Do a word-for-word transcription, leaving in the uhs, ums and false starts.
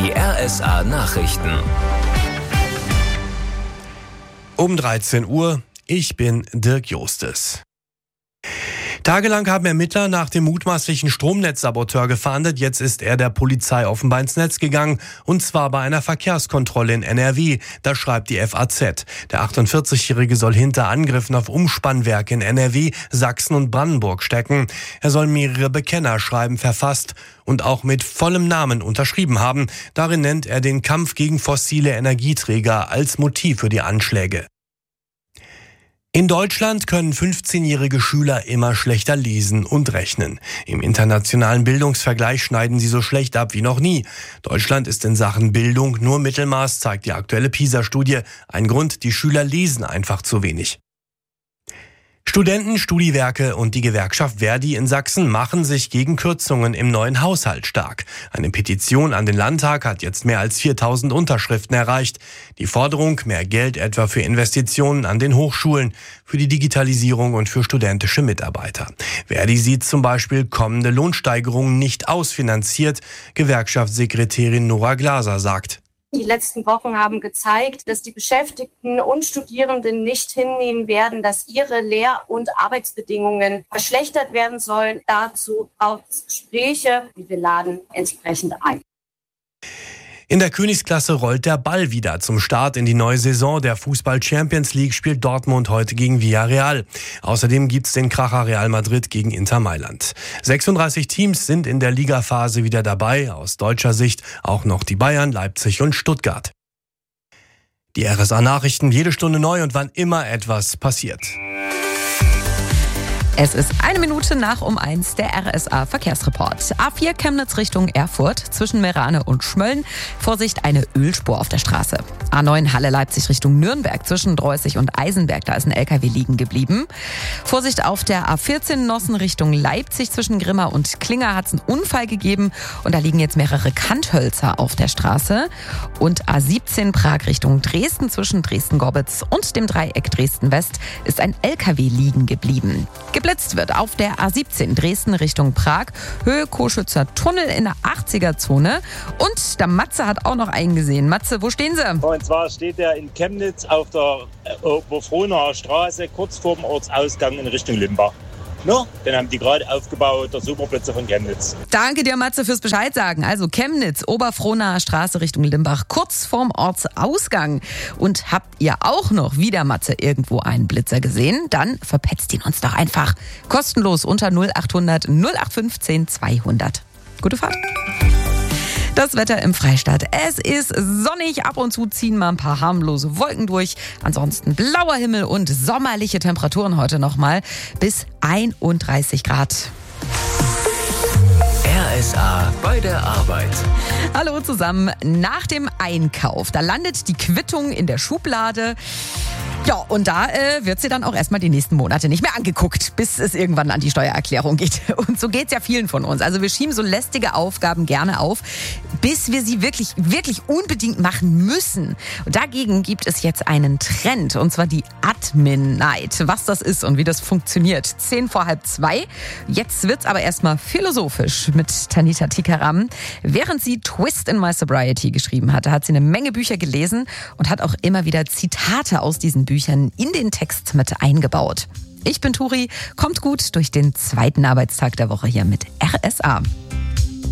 Die R S A Nachrichten. Um dreizehn Uhr, ich bin Dirk Jostes. Tagelang haben Ermittler nach dem mutmaßlichen Stromnetzsaboteur gefahndet. Jetzt ist er der Polizei offenbar ins Netz gegangen. Und zwar bei einer Verkehrskontrolle in N R W. Das schreibt die F A Z. Der achtundvierzigjährige soll hinter Angriffen auf Umspannwerke in N R W, Sachsen und Brandenburg stecken. Er soll mehrere Bekennerschreiben verfasst und auch mit vollem Namen unterschrieben haben. Darin nennt er den Kampf gegen fossile Energieträger als Motiv für die Anschläge. In Deutschland können fünfzehnjährige Schüler immer schlechter lesen und rechnen. Im internationalen Bildungsvergleich schneiden sie so schlecht ab wie noch nie. Deutschland ist in Sachen Bildung nur Mittelmaß, zeigt die aktuelle PISA-Studie. Ein Grund, die Schüler lesen einfach zu wenig. Studenten, Studiwerke und die Gewerkschaft Verdi in Sachsen machen sich gegen Kürzungen im neuen Haushalt stark. Eine Petition an den Landtag hat jetzt mehr als viertausend Unterschriften erreicht. Die Forderung, mehr Geld etwa für Investitionen an den Hochschulen, für die Digitalisierung und für studentische Mitarbeiter. Verdi sieht zum Beispiel kommende Lohnsteigerungen nicht ausfinanziert. Gewerkschaftssekretärin Nora Glaser sagt: Die letzten Wochen haben gezeigt, dass die Beschäftigten und Studierenden nicht hinnehmen werden, dass ihre Lehr- und Arbeitsbedingungen verschlechtert werden sollen. Dazu braucht es Gespräche, die wir laden entsprechend ein. In der Königsklasse rollt der Ball wieder. Zum Start in die neue Saison der Fußball-Champions League spielt Dortmund heute gegen Villarreal. Außerdem gibt's den Kracher Real Madrid gegen Inter Mailand. sechsunddreißig Teams sind in der Ligaphase wieder dabei. Aus deutscher Sicht auch noch die Bayern, Leipzig und Stuttgart. Die R S A-Nachrichten jede Stunde neu und wann immer etwas passiert. Es ist eine Minute nach um eins, der R S A-Verkehrsreport. A vier Chemnitz Richtung Erfurt, zwischen Meerane und Schmölln. Vorsicht, eine Ölspur auf der Straße. A neun Halle Leipzig Richtung Nürnberg, zwischen Dreußig und Eisenberg. Da ist ein L K W liegen geblieben. Vorsicht auf der A vierzehn Nossen Richtung Leipzig, zwischen Grimma und Klinger hat es einen Unfall gegeben. Und da liegen jetzt mehrere Kanthölzer auf der Straße. Und A siebzehn Prag Richtung Dresden, zwischen Dresden-Gorbitz und dem Dreieck Dresden-West ist ein L K W liegen geblieben. Geblitzt wird auf der A siebzehn Dresden Richtung Prag, Höhe Koschützer Tunnel in der achtziger-Zone. Und der Matze hat auch noch einen gesehen. Matze, wo stehen Sie? Und zwar steht er in Chemnitz auf der Oberfrohnaer Straße, kurz vor dem Ortsausgang in Richtung Limbach. No, den haben die gerade aufgebaut, der Superblitzer von Chemnitz. Danke dir, Matze, fürs Bescheid sagen. Also Chemnitz, Oberfrohnaer Straße Richtung Limbach, kurz vorm Ortsausgang. Und habt ihr auch noch wie der Matze irgendwo einen Blitzer gesehen? Dann verpetzt ihn uns doch einfach. Kostenlos unter null achthundert null acht fünfzehn zweihundert. Gute Fahrt. Das Wetter im Freistaat. Es ist sonnig, ab und zu ziehen mal ein paar harmlose Wolken durch. Ansonsten blauer Himmel und sommerliche Temperaturen heute nochmal bis einunddreißig Grad. R S A bei der Arbeit. Hallo zusammen. Nach dem Einkauf, da landet die Quittung in der Schublade. Ja, und da äh, wird sie dann auch erstmal die nächsten Monate nicht mehr angeguckt, bis es irgendwann an die Steuererklärung geht. Und so geht's ja vielen von uns. Also wir schieben so lästige Aufgaben gerne auf, bis wir sie wirklich, wirklich unbedingt machen müssen. Und dagegen gibt es jetzt einen Trend, und zwar die Admin Night. Was das ist und wie das funktioniert. Zehn vor halb zwei. Jetzt wird's aber erstmal philosophisch mit Tanita Tikaram. Während sie Twist in My Sobriety geschrieben hatte, hat sie eine Menge Bücher gelesen und hat auch immer wieder Zitate aus diesen Büchern in den Text mit eingebaut. Ich bin Turi, kommt gut durch den zweiten Arbeitstag der Woche hier mit R S A.